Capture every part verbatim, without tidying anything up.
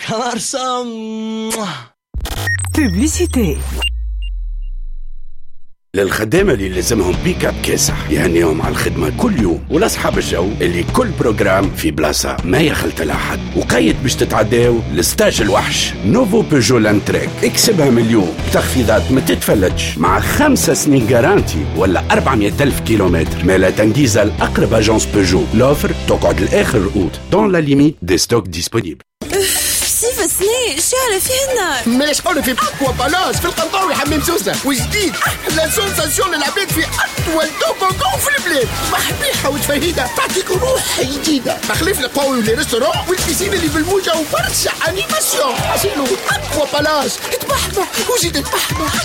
كارسة. بوبليسيتي. للخدامة اللي لازمهم بيك اب كاسح يهنيهم على الخدمة كل يوم، ولأصحاب الجو اللي كل بروجرام في بلاصة ما يخلط لأحد، وقيد باش تتعداو لستاج الوحش نوفو بيجو لانتريك. اكسبها من اليوم بتخفيضات ما تتفلتش مع خمسة سنين جارانتي ولا أربعمية ألف كيلومتر. مالا تنجيزة الأقرب أجانس بيجو. لوفر تقعد الآخر رؤوت دون لا ليميت دي ستوك ديسپونيبل. سيف سنين شعلة فيه النار. ماش قولي في أقوى بلاص في القنطاوي حمام سوسة، وجديد أحلى سونساسيون للعباد في أطول توبوغون في البلاد. محبيحة وتفهيدة تعطيك روح جديدة. تخليف القوي والريستوران والبيسين اللي بالموجة وبرشا أنيماسيون. حسيلو أقوى بلاص تبحبح وزيد تبحبح.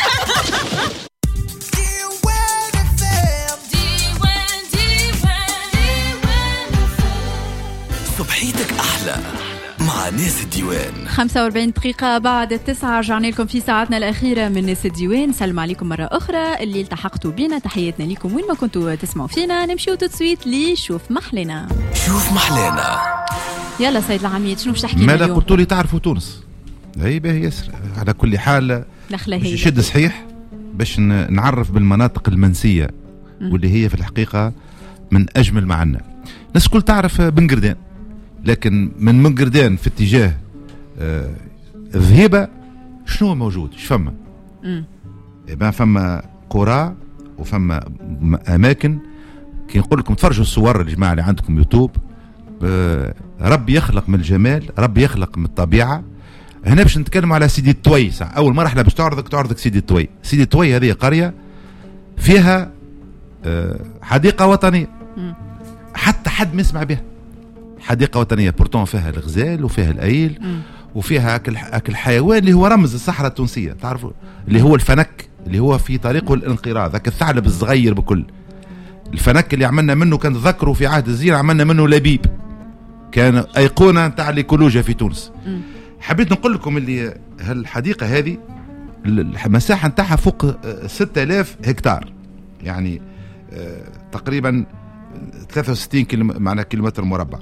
صبحيتك أحلى مع ناس الديوان. خمسة وأربعين دقيقة بعد التسعة رجعنا لكم في ساعتنا الأخيرة من ناس الديوان. سلم عليكم مرة أخرى اللي التحقتوا بنا، تحياتنا لكم وين ما كنتوا تسمعوا فينا. نمشيو تسويت لي شوف محلنا. شوف محلنا. يلا سيد العميد شنو باش تحكي لنا ماذا اليوم؟ قلتوا لي تعرفوا تونس؟ هي باهي ياسر. على كل حال باش يشد صحيح باش نعرف بالمناطق المنسية واللي هي في الحقيقة من أجمل ما عنا. الناس كل تعرف بن قردان، لكن من من قردان في اتجاه آه ذهيبة شنو موجود؟ ايش فما؟ يبقى فما قرى وفما أماكن كي نقول لكم تفرجوا الصور الجماعة اللي عندكم يوتيوب. آه ربي يخلق من الجمال، ربي يخلق من الطبيعة. هنا باش نتكلم على سيدي الطوي. أول مرحلة باش تعرضك تعرضك سيدي الطوي. سيدي الطوي هذه قرية فيها آه حديقة وطنية، حتى حد ما يسمع بها. حديقة وطنية بورتون فيها الغزال وفيها الأيل م. وفيها أكل, أكل حيوان اللي هو رمز الصحراء التونسية، تعرفوا اللي هو الفنك اللي هو في طريقه الانقراض. ذاك الثعلب الصغير بكل الفنك اللي عملنا منه، كان تذكروا في عهد الزين عملنا منه لبيب، كان أيقونة نتاع الإيكولوجيا في تونس. م. حبيت نقول لكم اللي هالحديقة هذه المساحة نتاعها فوق ستة آلاف هكتار، يعني تقريبا ثلاثة وستين كيلو معنى كيلومتر مربع.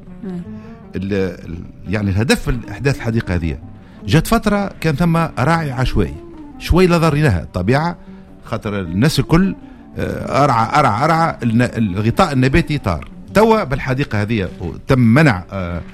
يعني الهدف الأحداث الحديقة هذه جات فترة كان ثم راعي عشوائي شوي لا ضريناها الطبيعة، خاطر الناس الكل أرعى أرعى أرعى الغطاء النباتي طار. توا بالحديقة هذه تم منع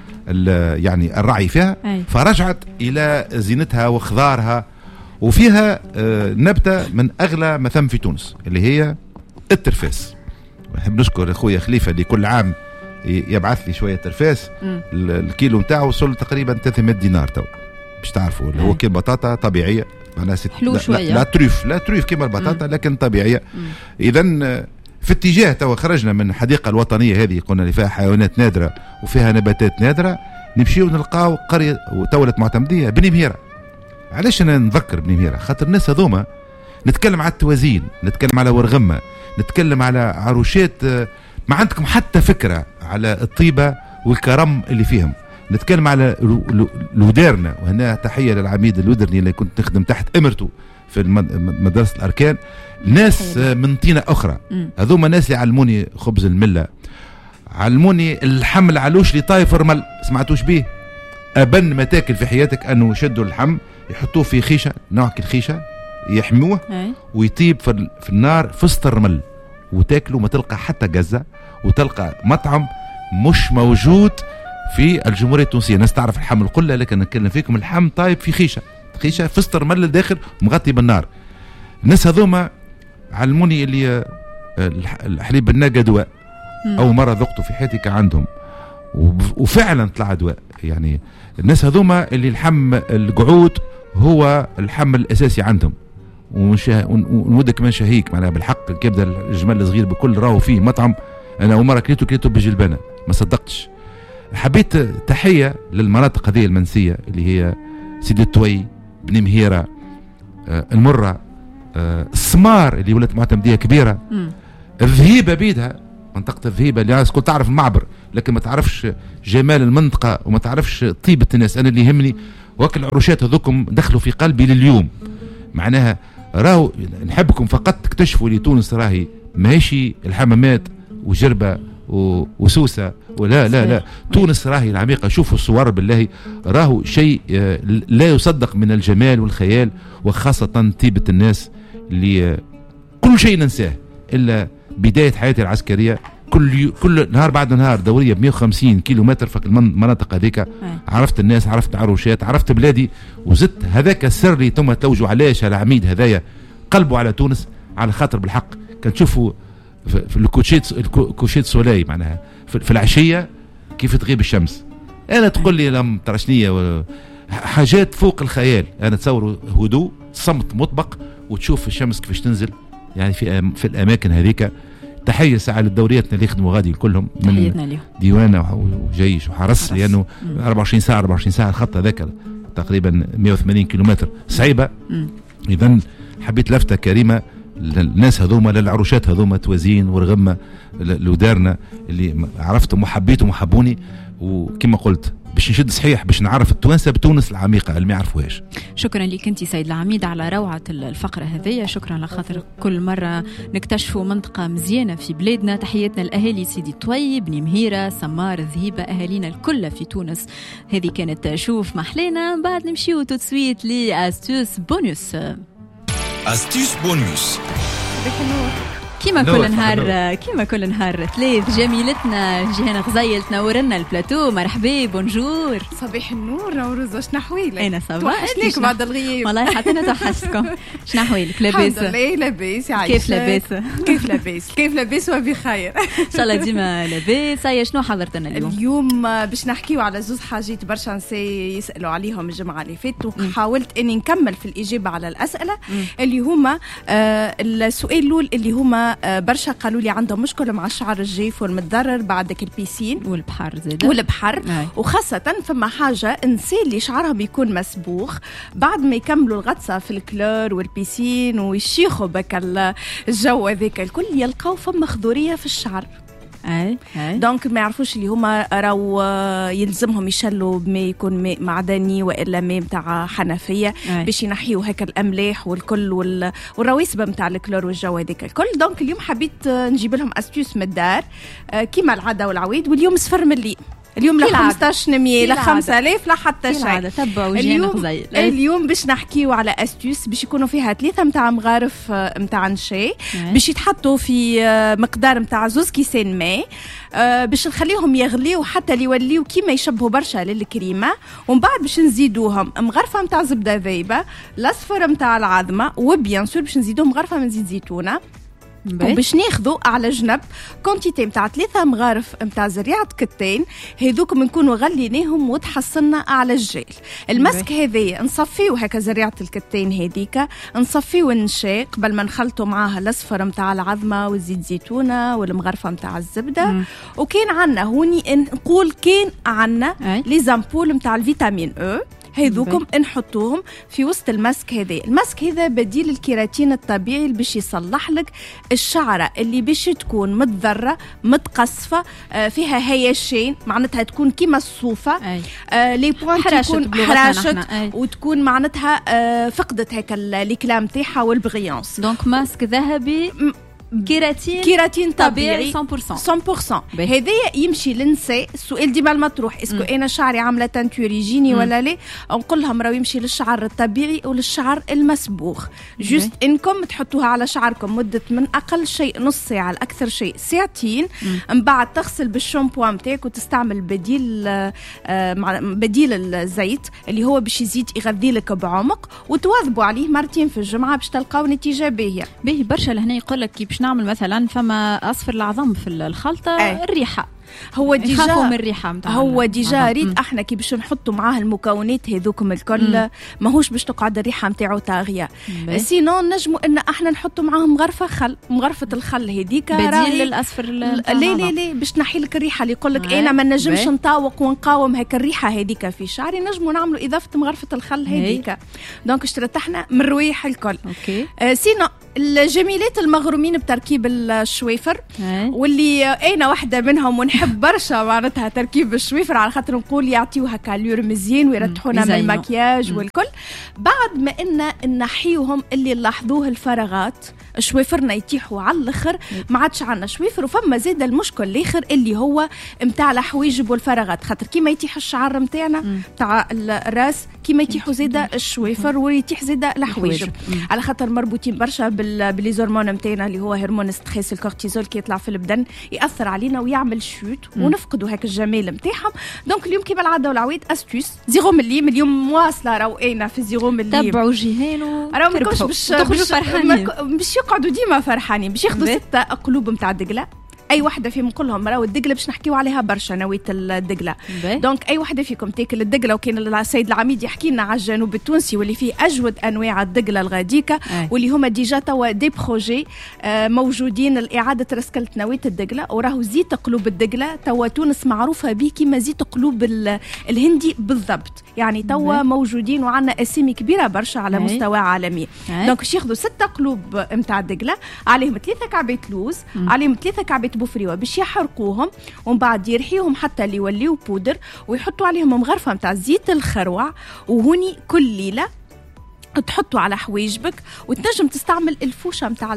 يعني الرعي فيها، فرجعت إلى زينتها وخضارها، وفيها نبتة من أغلى ما ثم في تونس اللي هي الترفاس. نحب نشكر اخويا خليفه اللي كل عام يبعث لي شويه ترفاس. الكيلو نتاعو وصل تقريبا ثلاثمية دينار تو باش تعرفوا، اللي هو كيما بطاطا طبيعيه معناها حلو شويه، لا تروف لا تروف كيما البطاطا لكن طبيعيه. اذا في اتجاه تو خرجنا من الحديقه الوطنيه هذه قلنا اللي فيها حيوانات نادره وفيها نباتات نادره، نمشيو نلقاو قريه وتولت معتمديه بني مهيره. علاش انا نذكر بني مهيره؟ خاطر الناس هذوما نتكلم على التوازين، نتكلم على ورغمه، نتكلم على عروشات ما عندكم حتى فكرة على الطيبة والكرم اللي فيهم. نتكلم على الودارنة، وهنا تحية للعميد الودرني اللي كنت نخدم تحت امرته في مدرسة الأركان. ناس من طينة أخرى، هذوما ناس اللي علموني خبز الملة، علموني اللحم العلوش اللي طايف رمل، سمعتوش بيه؟ أبن ما تاكل في حياتك أنه يشدوا اللحم يحطوه في خيشة، نوع الخيشة يحموه ويطيب في النار في وسط الرمل، وتاكلوا ما تلقى حتى جزة، وتلقى مطعم مش موجود في الجمهورية التونسية. الناس تعرف اللحم القلة، لكن نتكلم فيكم اللحم طايب في خيشة، خيشة في وسط الرمل الداخل مغطي بالنار. الناس هذوما علموني اللي الحليب الناقة دواء. أول مرة ذقته في حياتي عندهم، وفعلا طلع دواء. يعني الناس هذوما اللي الحم القعود هو الحم الأساسي عندهم، ونودك كمان شهيك معناها بالحق. كيبدا الجمال الصغير بكل راهو فيه مطعم، انا اول مره كليته كليته بجلبانه ما صدقتش. حبيت تحيه للمناطق هذه المنسيه اللي هي سيدي الطوي، بني مهيره، آه المره، آه السمار اللي ولات معتمديه كبيره، الذهيبه بيدها، منطقه الذهيبه اللي الناس كل تعرف المعبر لكن ما تعرفش جمال المنطقه وما تعرفش طيبه الناس. انا اللي يهمني وكل العروشات هذوكم دخلوا في قلبي لليوم، معناها راهو نحبكم فقط تكتشفوا لي تونس راهي ماشي الحمامات وجربة وسوسه ولا لا لا تونس راهي العميقه. شوفوا الصور بالله، راهو شيء لا يصدق من الجمال والخيال، وخاصه طيبه الناس اللي كل شيء ننساه الا بدايه حياتي العسكريه. كل كل نهار بعد نهار دوريه ب مئة وخمسين كيلو متر في المناطق هذيك. عرفت الناس، عرفت عروشات، عرفت بلادي، وزدت هذاك السر اللي ثم توجوا علاش العميد هذايا قلبوا على تونس، على خاطر بالحق كان تشوفوا في الكوشيت الكوشيت سولاي معناها في العشيه كيف تغيب الشمس. انا تقول لي لم ترشنيه حاجات فوق الخيال. انا تصور هدوء، صمت مطبق، وتشوف الشمس كيفاش تنزل يعني في في الاماكن هذيك. تحية ساعة للدورياتنا اللي يخدموا غادي كلهم من ديوانة وجيش وحرس، لأنه أربعة وعشرين ساعة أربعة وعشرين ساعة الخط هذاك تقريبا مئة وثمانين كيلومتر صعيبة. إذن حبيت لفتة كريمة للناس هذوما، للعروشات هذوما توازين ورغمة لودارنا اللي عرفتهم وحبيتهم وحبوني. وكما قلت باش نشد صحيح باش نعرف التوانسه بتونس العميقه اللي ما يعرفوهاش. شكرا لك انت سيد العميد على روعه الفقره هذيا. شكرا لخاطر كل مره نكتشفوا منطقه مزيانه في بلادنا. تحياتنا الاهالي سيدي طوي، بني مهيره، سمار، ذهيبه، اهالينا الكل في تونس. هذه كانت شوف محلينا. بعد نمشيو توتسويت لاستوس بونيوس. استوس بونيوس كيما كل نهار كيما كل نهار ثلاث جميلتنا جيهان غزيل تنورنا البلاتو. مرحبا بونجور. صباح النور نوروز. واش نحويلك؟ انا صباح توحشنيك بعد الغياب والله حتى انا توحشتكم. شنو احوالك؟ لاباس؟ الحمد لله لاباس. عايشه كيف لاباس؟ كيف لاباس كيف لاباس وبخير ان شاء الله ديما لاباس. هيا شنو حضرت لنا اليوم؟ اليوم باش نحكيو على زوز حاجات برشا نساء يسالوا عليهم الجمعه اللي فاتت، وحاولت اني نكمل في الاجابه على الاسئله م. اللي هما آه السؤال الاول اللي هما آه برشا قالوا لي عندهم مشكله مع الشعر الجاف والمتضرر بعدك البيسين والبحر زاد والبحر آه. وخاصه فما حاجه نساء اللي شعرهم يكون مسبوخ بعد ما يكملوا الغطسه في الكلور والبيسين ويشيخوا بك الجو هذاك الكل يلقاو فما خضوريه في الشعر. اي اي دونك ما يعرفوش اللي هما راو يلزمهم يشلوا بما يكون ماء معدني والا ماء نتاع حنفيه باش ينحيوا هكا الاملاح والكل والرواسب نتاع الكلور والجو هذاك الكل. دونك اليوم حبيت نجيب لهم استيوس من الدار كيما العاده والعويد. واليوم صفر ملي اليوم لا خمسطاش مية لا خمسة آلاف لا حتى شيء. اليوم اليوم باش نحكيو على استيوس باش يكونوا فيها ثلاثه نتاع مغارف نتاع نشاي باش يتحطوا في مقدار نتاع زوز كيسان ماء باش نخليهم يغليوا حتى يوليوا كيما يشبهوا برشا للكريمه. ومن بعد باش نزيدوهم مغرفه نتاع زبده ذايبه، الاصفر نتاع العظمه، وبيان سور باش نزيدوهم مغرفه من زيت زيتونه. وباش ناخذوا على جنب كونتيتي نتاع ثلاثه مغارف نتاع زريعه كتان. هذوك نكونوا غليناهم وتحصلنا على الجيل. المسك هذايا نصفيو هكا زريعه الكتان هذيك، نصفيو النشاء قبل ما نخلطوا معاها الاصفر نتاع العظمه والزيت زيتونه والمغرفه نتاع الزبده. مم. وكان عندنا هوني نقول كان عندنا لي زامبول نتاع الفيتامين او هذوكم نحطوهم في وسط المسك هذا. المسك هذا بديل الكيراتين الطبيعي اللي باش يصلح لك الشعره اللي باش تكون متضرره متقصفه فيها هياشين معناتها تكون كيما الصوفه آه لي بوين تكون حراشت وتكون معناتها آه فقدت هيك الكلام تاعها والبغيانس. دونك ماسك ذهبي كيراتين كيراتين طبيعي مية بالمية. هذايا يمشي للنساء. السؤال ديما المطروح اسكو انا شعري عامله تنتوريجيني ولا لا؟ نقول لهم راهو يمشي للشعر الطبيعي وللشعر المسبوخ. جوست انكم تحطوها على شعركم مده من اقل شيء نص ساعه لاكثر شيء ساعتين. من بعد تغسل بالشامبو نتاعك وتستعمل بديل آه بديل الزيت اللي هو باش يزيد يغذي لك بعمق، وتواظبوا عليه مرتين في الجمعه باش تلقاو نتيجه باهيه. باهي برشا لهنا يقول لك باش نعمل مثلا فما اصفر العظم في الخلطه أي. الريحه هو ديجا من الريحه نتاع هو ديجا ريت احنا كي باش نحطوا معاه المكونات هذوكم الكل ماهوش باش تقعد الريحه نتاعو طاغيه. سينو نجموا ان احنا نحطوا معاهم مغرفه خل مغرفه الخل هذيك بديل للاصفر. لا لا لا باش تنحي لك الريحه اللي يقول لك انا ما نجمش نطاوق ونقاوم هيك الريحه هذيك في شعري. نجموا نعملوا اضافه مغرفه الخل هذيك. دونك اشتريت احنا من الروايح الكل. اوكي آه سينو الجميلات المغرومين بتركيب الشويفر واللي انا واحده منهم ونحب نحب برشا معناتها تركيب الشويفر على خاطر نقول يعطيوها كالور مزيان ويرتحونا من المكياج والكل. بعد ما إن نحيوهم اللي نلاحظوه الفراغات شويفرنا يتيحوا على الاخر ما عادش عندنا شويفر. وفما زيد المشكل الاخر اللي هو نتاع الحواجب والفراغات، خاطر كيما يتيح الشعر نتاعنا نتاع الراس كيما يتيحوا زيد الشويفر ويتيح زيد الحواجب، على خاطر مربوطين برشا بالهرمون نتاعنا اللي هو هرمون ستريس الكورتيزول كي يطلع في البدن ياثر علينا ويعمل شوت ونفقدوا هيك الجمال نتاعهم. دونك اليوم كيما العاده والعويد استوس زيرو مليم اليوم مواصله روقينا في زيرو مليم. تبعوا جيهان وتربحوا باش باش يقعدوا ديما فرحانين باش ياخذوا ستة قلوب نتاع الدقله. اي وحده فيهم نقولهم راهو الدقله باش نحكيو عليها برشا نويه الدقله. دونك اي وحده فيكم تاكل الدقله، وكان السيد العميد يحكي لنا على الجنوب التونسي واللي فيه اجود انواع الدقله الغاديكه واللي هما ديجا توا دي بروجي آه موجودين لاعاده رسكله نويه الدقله. وراهو زيت قلوب الدقله توا تونس معروفه به كما زيت قلوب الهندي بالضبط، يعني توا موجودين وعندنا اسامي كبيره برشا على مستوى عالمي. دونك باش ياخذوا ستة قلوب نتاع الدقله، عليهم ثلاثه كعبات لوز، عليهم ثلاثه كعبات بوفريوه باش يحرقوهم ومن بعد يرحيوهم حتى اللي يوليو بودر ويحطوا عليهم مغرفه نتاع زيت الخروع. وهوني كل ليله تحطوا على حواجبك وتنجم تستعمل الفوشه نتاع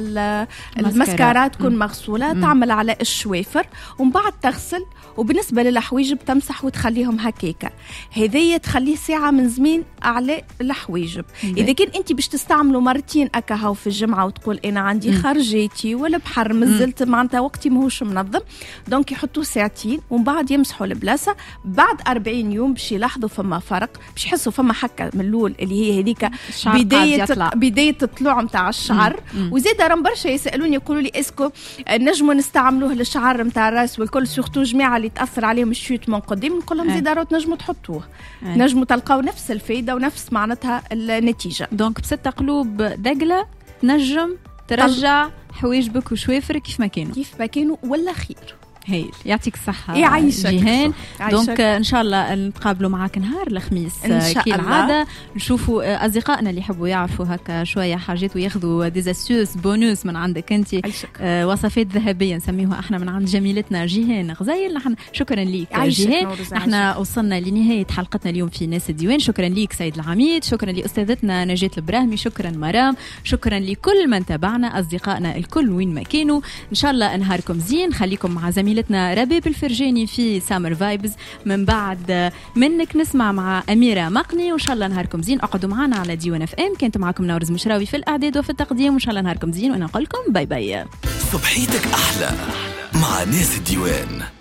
المسكارة تكون مغسوله مم. تعمل على الشوافر ومن بعد تغسل. وبالنسبه للحواجب تمسح وتخليهم هكاكا، هذيا تخليه ساعه من زمان على الحواجب. اذا كان انت باش تستعملوا مرتين اكاهو في الجمعه وتقول انا عندي خرجاتي ولا بحر مازلت معناتها وقتي ماهوش منظم، دونك يحطوا ساعتين ومن بعد يمسحوا البلاصه. بعد أربعين يوم باش يلاحظوا فما فرق، باش يحسوا فما حكه من الاول اللي هي هذيك بدايه بدايه الطلوع نتاع الشعر. وزيد راهم برشا يسالوني يقولوا لي اسكو نجموا نستعملوه للشعر نتاع الراس والكل، سورتو جماعه اللي تاثر عليهم الشوت من قدام، نقول لهم زيد راهو تنجموا تحطوه، نجموا تلقاو نفس الفايده ونفس معناتها النتيجه. دونك بستة قلوب دقله تنجم ترجع حواجبك وشوافرك كيف ما كانوا كيف ما كانوا ولا خير. هايل، يعطيك الصحة يعيشك جيهان. دونك إن شاء الله نتقابلوا معاك نهار الخميس كالعادة، نشوفوا أصدقائنا اللي يحبوا يعرفوا هكا شوية حاجات وياخذوا ديزاسيوس بونوس من عندك أنت، آه وصفات ذهبية نسميوها احنا من عند جميلتنا جيهان غزايل. نحن شكرا ليك جيهان. احنا وصلنا لنهاية حلقتنا اليوم في ناس الديوان. شكرا ليك سيد العميد، شكرا لأستاذتنا نجاة البراهمي، شكرا مرام، شكرا لكل من تابعنا أصدقائنا الكل وين ما كانوا. إن شاء الله نهاركم زين. خليكم مع زميلتنا رباب الفرجاني في سامر فايبز، من بعد منك نسمع مع أميرة مقني. وإن شاء الله نهاركم زين. اقعدوا معنا على ديوان اف ام. كنت معكم نورز مشراوي في الإعداد وفي التقديم، وإن شاء الله نهاركم زين وأنا أقول لكم باي باي. صبحيتك أحلى مع ناس الديوان.